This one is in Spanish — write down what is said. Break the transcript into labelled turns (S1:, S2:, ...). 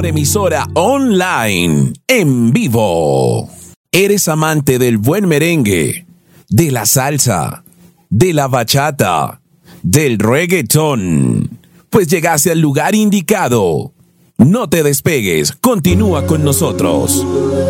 S1: mejor emisora online, en vivo. ¿Eres amante del buen merengue, de la salsa, de la bachata, del reggaetón? Pues llegaste al lugar indicado. No te despegues, continúa con nosotros.